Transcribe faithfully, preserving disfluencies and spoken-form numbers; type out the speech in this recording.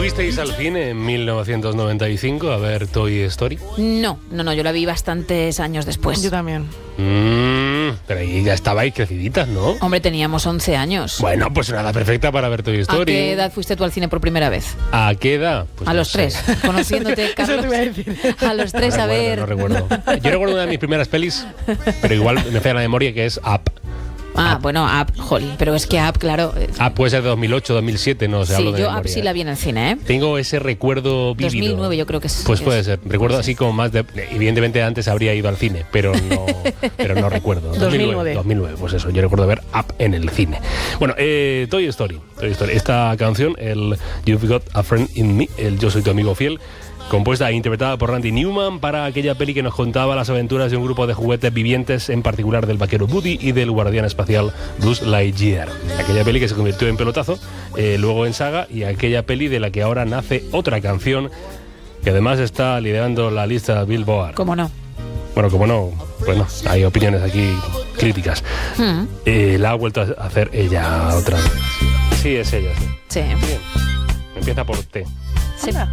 ¿Fuisteis al cine en mil novecientos noventa y cinco a ver Toy Story? No, no, no, yo la vi bastantes años después. Yo también. Mm, pero ahí ya estabais creciditas, ¿no? Hombre, teníamos once años. Bueno, pues una edad perfecta para ver Toy Story. ¿A qué edad fuiste tú al cine por primera vez? ¿A qué edad? Pues a no los sé. tres. Conociéndote, Carlos. Eso te iba a decir. A los tres, No a recuerdo, ver. no recuerdo. Yo recuerdo una de mis primeras pelis, pero igual me falla la memoria, que es Up. Ah, bueno, Up, jolín, pero es que Up, claro. eh, Up puede ser de dos mil ocho, dos mil siete, no sé, sí, hablo de yo memoria. Up sí la vi en el cine, ¿eh? Tengo ese recuerdo vívido. dos mil nueve yo creo que es. Pues que puede es. ser. Recuerdo así como más de... Evidentemente antes habría ido al cine, pero no, pero no recuerdo. dos mil nueve. dos mil nueve, pues eso. Yo recuerdo ver Up en el cine. Bueno, eh, Toy Story. Toy Story. Esta canción, el You've Got a Friend in Me, el Yo Soy Tu Amigo Fiel, compuesta e interpretada por Randy Newman para aquella peli que nos contaba las aventuras de un grupo de juguetes vivientes, en particular del vaquero Woody y del guardián espacial Buzz Lightyear. Aquella peli que se convirtió en pelotazo, eh, luego en saga, y aquella peli de la que ahora nace otra canción que además está liderando la lista Billboard. ¿Cómo no? Bueno, como no, bueno, hay opiniones aquí críticas. Hmm, Eh, la ha vuelto a hacer ella otra vez. Sí, es ella, sí. sí. Bien. Empieza por T. Sí.